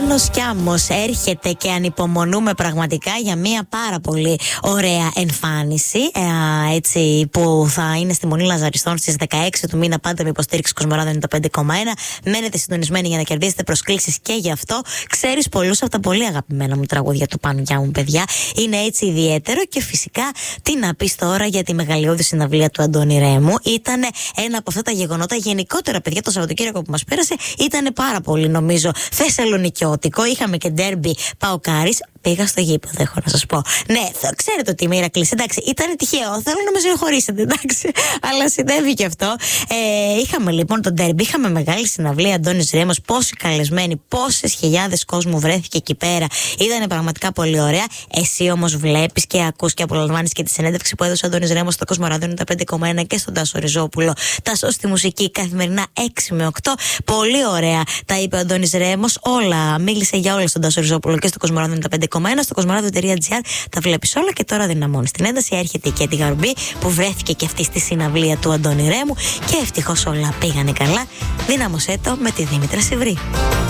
Μάνος Κιάμος έρχεται και ανυπομονούμε πραγματικά για μια πάρα πολύ ωραία εμφάνιση, έτσι, που θα είναι στη Μονή Λαζαριστών στις 16 του μήνα, πάντα με υποστήριξη Κοσμοράδο 95,1. Μένετε συντονισμένοι για να κερδίσετε προσκλήσεις και γι' αυτό. Ξέρεις πολλούς από τα πολύ αγαπημένα μου τραγούδια του Πάνου Γιάμου, παιδιά. Είναι έτσι ιδιαίτερο και φυσικά τι να πεις τώρα για τη μεγαλειώδη συναυλία του Αντώνη Ρέμου. Ήταν ένα από αυτά τα γεγονότα. Γενικότερα, παιδιά, το Σαββατοκύριακο που μας πέρασε ήταν πάρα πολύ, νομίζω, θεσσαλονικιώτικο. Είχαμε και ντέρμπι Παοκάρης. Πήγα στο γήπεδο, έχω να σας πω. Ναι, ξέρετε ότι είμαι Ηρακλής, εντάξει, ήταν τυχαίο. Θέλω να με συγχωρήσετε, εντάξει. Αλλά συνέβη και αυτό. Είχαμε λοιπόν τον ντέρμπι, είχαμε μεγάλη συναυλία Αντώνης Ρέμος. Πόσοι καλεσμένοι, πόσες χιλιάδες κόσμου βρέθηκε εκεί πέρα. Ήταν πραγματικά πολύ ωραία. Εσύ όμως βλέπεις και ακούς και απολαμβάνεις και τη συνέντευξη που έδωσε ο Αντώνης Ρέμος στο Κοσμοράδιο 95,1 και στον Τάσο Ριζόπουλο. Τάσο στη μουσική καθημερινά 6 με 8. Πολύ ωραία τα είπε ο Αντώνης Ρέμος. Όλα, μίλησε για όλα στον Τάσο Ριζόπουλο και στο Κοσμοράδιο 95,1. Στο κοσμοράδιο.gr τα βλέπεις όλα και τώρα δυναμώνεις την ένταση. Έρχεται και τη Γαρμπή που βρέθηκε και αυτή στη συναυλία του Αντώνη Ρέμου και ευτυχώς όλα πήγανε καλά. Δύναμωσέ το με τη Δήμητρα Σιβρή.